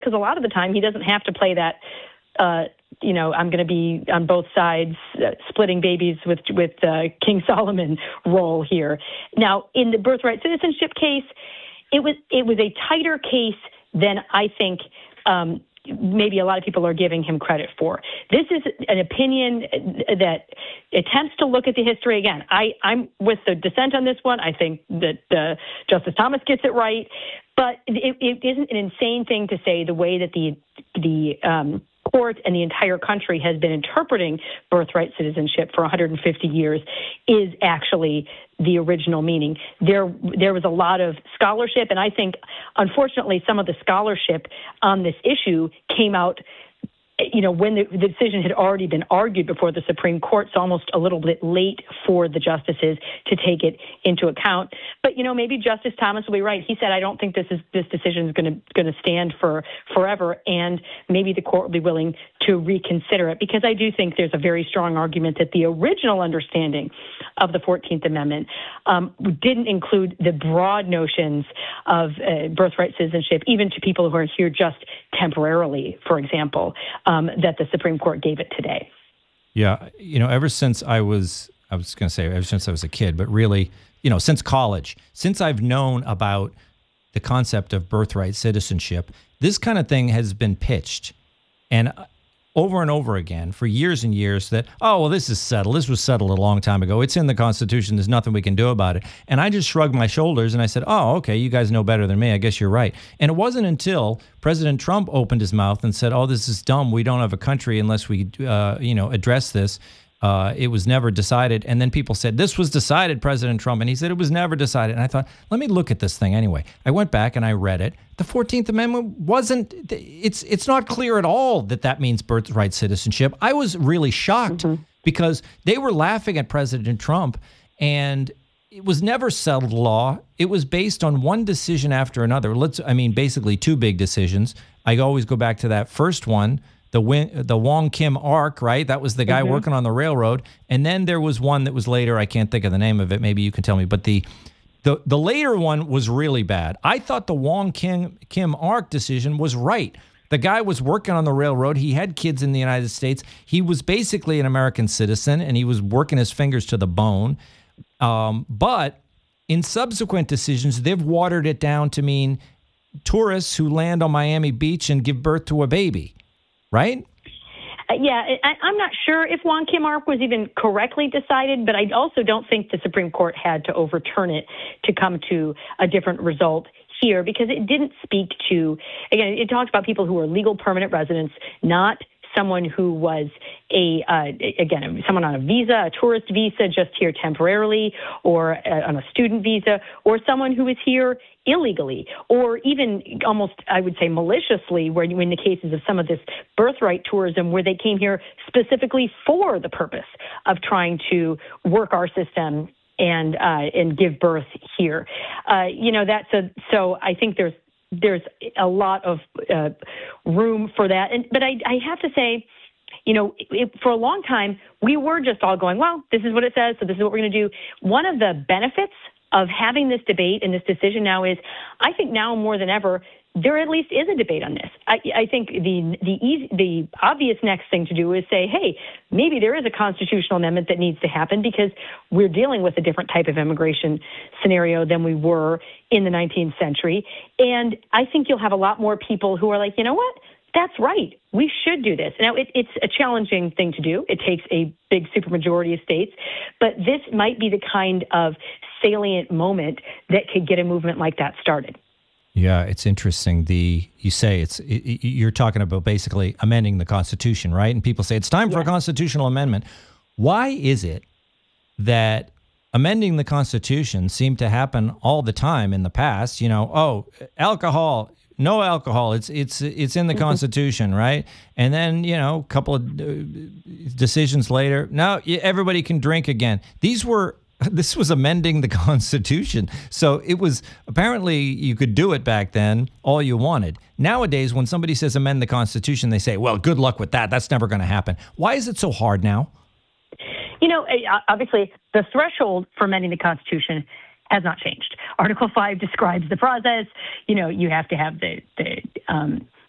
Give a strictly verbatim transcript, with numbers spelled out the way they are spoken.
because a lot of the time he doesn't have to play that, uh, you know, I'm going to be on both sides, uh, splitting babies with with uh, King Solomon role here. Now, in the birthright citizenship case, it was it was a tighter case than I think um, maybe a lot of people are giving him credit for. This is an opinion that attempts to look at the history. Again, I, I'm with the dissent on this one. I think that uh, Justice Thomas gets it right, but it, it isn't an insane thing to say the way that the the um, court and the entire country has been interpreting birthright citizenship for one hundred fifty years is actually the original meaning. There, there was a lot of scholarship, and I think, unfortunately, some of the scholarship on this issue came out, you know, when the, the decision had already been argued before the Supreme Court, so almost a little bit late for the justices to take it into account. But, you know, maybe Justice Thomas will be right. He said, I don't think this is this decision is going to going to stand for forever, and maybe the court will be willing to reconsider it, because I do think there's a very strong argument that the original understanding of the fourteenth Amendment um, didn't include the broad notions of uh, birthright citizenship, even to people who are here just temporarily, for example. Um, that the Supreme Court gave it today. Yeah, you know, ever since I was, I was going to say ever since I was a kid, but really, you know, since college, since I've known about the concept of birthright citizenship, this kind of thing has been pitched. And over and over again for years and years that, oh, well, this is settled. This was settled a long time ago. It's in the Constitution. There's nothing we can do about it. And I just shrugged my shoulders and I said, oh, okay, you guys know better than me. I guess you're right. And it wasn't until President Trump opened his mouth and said, oh, this is dumb. We don't have a country unless we, uh, you know, address this. Uh, it was never decided. And then people said, this was decided, President Trump. And he said, it was never decided. And I thought, let me look at this thing anyway. I went back and I read it. The fourteenth Amendment wasn't, it's it's not clear at all that that means birthright citizenship. I was really shocked mm-hmm. because they were laughing at President Trump, and it was never settled law. It was based on one decision after another. Let's, I mean, basically two big decisions. I always go back to that first one, the Win, the Wong Kim Ark, right? That was the guy mm-hmm. working on the railroad. And then there was one that was later. I can't think of the name of it. Maybe you can tell me. But the the the later one was really bad. I thought the Wong Kim Kim Ark decision was right. The guy was working on the railroad. He had kids in the United States. He was basically an American citizen, and he was working his fingers to the bone. Um, but in subsequent decisions, they've watered it down to mean tourists who land on Miami Beach and give birth to a baby. Right? Uh, yeah, I, I'm not sure if Wong Kim Ark was even correctly decided, but I also don't think the Supreme Court had to overturn it to come to a different result here, because it didn't speak to, again, it talked about people who were legal permanent residents, not someone who was a, uh, again, someone on a visa, a tourist visa, just here temporarily, or uh, on a student visa, or someone who is here illegally, or even almost, I would say, maliciously, where in the cases of some of this birthright tourism, where they came here specifically for the purpose of trying to work our system and uh, and give birth here. Uh, you know, that's a, so I think there's there's a lot of uh, room for that. And but I, I have to say, you know, it, for a long time, we were just all going, well, this is what it says, so this is what we're going to do. One of the benefits of having this debate and this decision now is, I think now more than ever, there at least is a debate on this. I, I think the the easy, the obvious next thing to do is say, hey, maybe there is a constitutional amendment that needs to happen, because we're dealing with a different type of immigration scenario than we were in the nineteenth century. And I think you'll have a lot more people who are like, you know what? That's right. We should do this. Now, it, it's a challenging thing to do. It takes a big supermajority of states, but this might be the kind of salient moment that could get a movement like that started. Yeah, it's interesting. The you say it's it, you're talking about basically amending the Constitution, right? And people say it's time for yeah. a constitutional amendment. Why is it that amending the Constitution seemed to happen all the time in the past? You know, oh, alcohol. No alcohol. It's it's it's in the mm-hmm. Constitution, right? And then, you know, a couple of uh, decisions later, now everybody can drink again. These were this was amending the Constitution. So it was apparently you could do it back then, all you wanted. Nowadays, when somebody says amend the Constitution, they say, well, good luck with that. That's never going to happen. Why is it so hard now? You know, obviously, the threshold for amending the Constitution has not changed. Article five describes the process. You know, you have to have the, the um,